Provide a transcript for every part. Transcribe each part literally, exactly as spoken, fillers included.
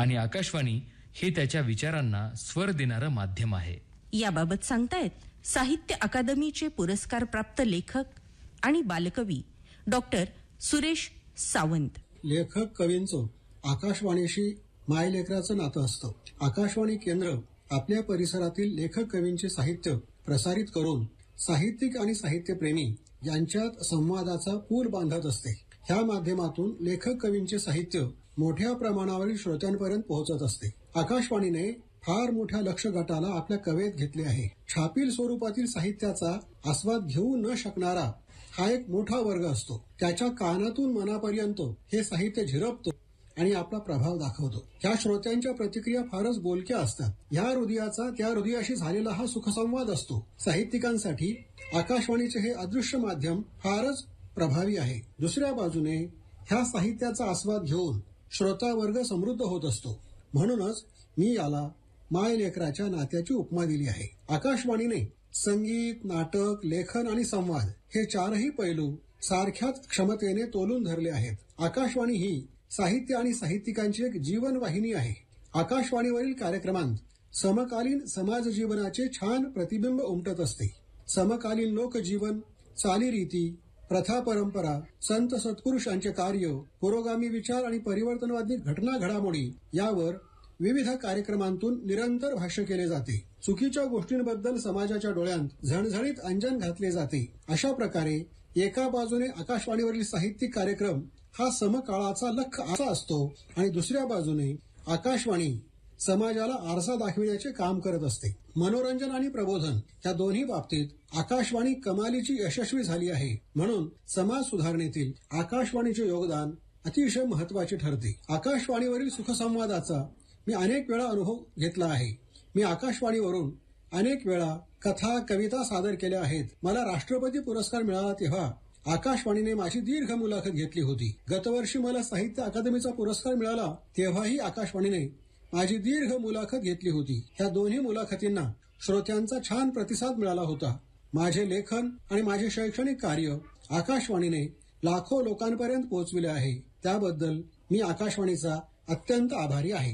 आणि आकाशवाणी हे त्याच्या विचारांना स्वर देणारं माध्यम आहे. याबाबत सांगतायत साहित्य अकादमीचे पुरस्कार प्राप्त लेखक आणि बालकवी डॉक्टर सुरेश सावंत. लेखक कवींचं आकाशवाणीशी मायलेकराचं नातं असतं. आकाशवाणी केंद्र आपल्या परिसरातील लेखक कवींचे साहित्य प्रसारित करून साहित्यिक आणि साहित्यप्रेमी यांच्यात संवादाचा पूल बांधत असते. ह्या माध्यमातून लेखक कवींचे साहित्य मोठ्या प्रमाणावरील श्रोत्यांपर्यंत पोहोचत असते. आकाशवाणीने फार मोठ्या लक्ष गटाला आपल्या कवेत घेतले आहे. छापील स्वरूपातील साहित्याचा आस्वाद घेऊ न शकणारा हा एक मोठा वर्ग असतो. त्याच्या कानातून मनापर्यंत हे साहित्य झिरपतो आणि आपला प्रभाव दाखवतो. ह्या श्रोत्यांच्या प्रतिक्रिया फारच बोलक्या असतात. ह्या हृदयाचा त्या हृदयाशी झालेला हा सुखसंवाद असतो. साहित्यिकांसाठी आकाशवाणीचे हे अदृश्य माध्यम फारच प्रभावी आहे. दुसऱ्या बाजूने ह्या साहित्याचा आस्वाद घेऊन श्रोता वर्ग समृद्ध होत असतो. म्हणूनच मी याला मायलेकराच्या नात्याची उपमा दिली आहे. आकाशवाणीने संगीत, नाटक, लेखन आणि संवाद हे चारही पैलू सारख्याच क्षमतेने तोलून धरले आहेत. आकाशवाणी ही साहित्य आणि साहित्यिकांची एक जीवनवाहिनी आहे. आकाशवाणीवरील कार्यक्रमांत समकालीन समाज जीवनाचे छान प्रतिबिंब उमटत असते. समकालीन लोकजीवन, चालीरीती, प्रथा परंपरा, संत सत्पुरुषांचे कार्य, पुरोगामी विचार आणि परिवर्तनवादी घटना घडामोडी यावर विविध कार्यक्रमांतून निरंतर भाष्य केले जाते. चुकीच्या गोष्टींबद्दल समाजाच्या डोळ्यांत झणझणीत अंजन घातले जाते. अशा प्रकारे एका बाजूने आकाशवाणीवरील साहित्यिक कार्यक्रम हा समकाळाचा लख आरसा असतो आणि दुसऱ्या बाजूने आकाशवाणी समाजाला आरसा दाखविण्याचे काम करत असते. मनोरंजन आणि प्रबोधन या दोन्ही बाबतीत आकाशवाणी कमालीची यशस्वी झाली आहे. म्हणून समाज सुधारणेतील आकाशवाणीचे योगदान अतिशय महत्वाचे ठरते. आकाशवाणीवरील सुखसंवादाचा मी अनेक वेळा अनुभव घेतला आहे. मी आकाशवाणीवरून अनेक वेळा कथा, कविता सादर केल्या आहेत. मला राष्ट्रपती पुरस्कार मिळाला तेव्हा आकाशवाणीने माझी दीर्घ मुलाखत घेतली होती. गतवर्षी मला साहित्य अकादमीचा पुरस्कार मिळाला तेव्हाही आकाशवाणीने माझी दीर्घ मुलाखत घेतली होती. ह्या दोन्ही मुलाखतींना श्रोत्यांचा छान प्रतिसाद मिळाला होता. माझे लेखन आणि माझे शैक्षणिक कार्य आकाशवाणीने लाखो लोकांपर्यंत पोहोचविले आहे. त्याबद्दल मी आकाशवाणीचा अत्यंत आभारी आहे.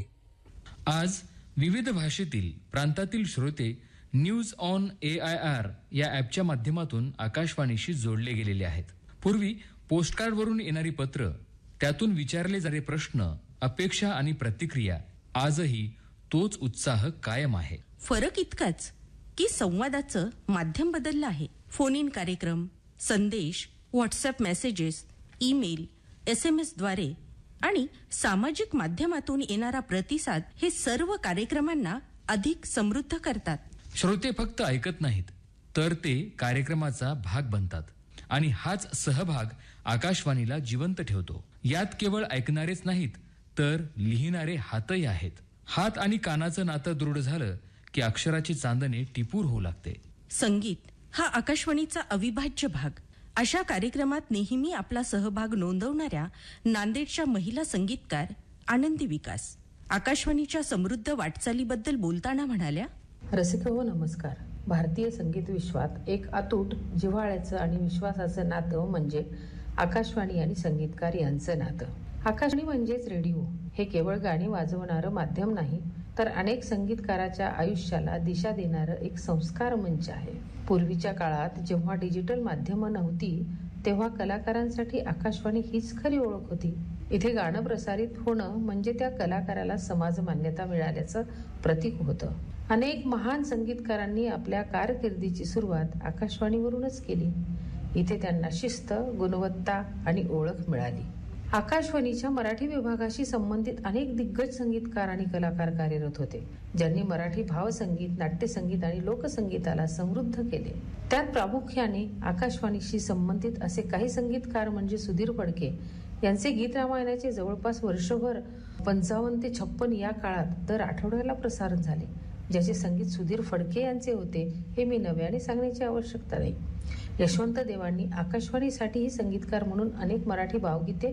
आज विविध भाषेतील प्रांतातील श्रोते news on A I R या ॲपच्या माध्यमातून आकाशवाणीशी जोडले गेलेले आहेत. पूर्वी पोस्टकार्डवरून येणारी पत्र, त्यातून विचारले जाणारे प्रश्न, अपेक्षा आणि प्रतिक्रिया, आजही तोच उत्साह कायम आहे. फरक इतकाच की संवादाचं माध्यम बदललं आहे. फोन इन कार्यक्रम, संदेश, WhatsApp messages, email, S M S द्वारे आणि सामाजिक माध्यमातून येणारा प्रतिसाद हे सर्व कार्यक्रमांना अधिक समृद्ध करतात. श्रोते फक्त ऐकत नाहीत, तर ते कार्यक्रमाचा भाग बनतात आणि हाच सहभाग आकाशवाणीला जिवंत ठेवतो. यात केवळ ऐकणारेच नाहीत, तर लिहिणारे हातही आहेत. हात आणि कानाचं नातं दृढ झालं की अक्षराची चांदणे टिपूर होऊ लागते. संगीत हा आकाशवाणीचा अविभाज्य भाग. अशा कार्यक्रमात नेहमी आपला सहभाग नोंदवणाऱ्या नांदेडच्या महिला संगीतकार आनंदी विकास आकाशवाणीच्या समृद्ध वाटचालीबद्दल बोलताना म्हणाल्या, रसिक हो नमस्कार. भारतीय संगीत विश्वात एक अतूट जिव्हाळ्याचं आणि विश्वासाचं नातं म्हणजे आकाशवाणी आणि संगीतकार यांचं नातं. आकाशवाणी म्हणजेच रेडिओ हे केवळ गाणी वाजवणारं माध्यम नाही, तर अनेक संगीतकाराच्या आयुष्याला दिशा देणारं एक संस्कार मंच आहे. पूर्वीच्या काळात जेव्हा डिजिटल माध्यमं नव्हती, तेव्हा कलाकारांसाठी आकाशवाणी हीच खरी ओळख होती. इथे गाणं प्रसारित होणं म्हणजे त्या कलाकाराला समाज मान्यता मिळाल्याचं प्रतीक होतं. अनेक महान संगीतकारांनी आपल्या कारकिर्दीची सुरुवात आकाशवाणीवरूनच केली. इथे त्यांना शिस्त, गुणवत्ता आणि ओळख मिळाली. आकाशवाणीच्या मराठी विभागाशी संबंधित अनेक दिग्गज संगीतकार आणि कलाकार कार्यरत होते, ज्यांनी मराठी भावसंगीत, नाट्यसंगीत आणि लोकसंगीताला समृद्ध केले. त्यात प्रामुख्याने आकाशवाणीशी संबंधित असे काही संगीतकार म्हणजे सुधीर फडके यांचे गीत रामायणाचे जवळपास वर्षभर पंचावन्न ते छप्पन या काळात दर आठवड्याला प्रसारण झाले. ज्याचे संगीत सुधीर फडके यांचे होते हे मी नव्याने सांगण्याची आवश्यकता नाही. यशवंत देवांनी आकाशवाणीसाठीही संगीतकार म्हणून अनेक मराठी भावगीते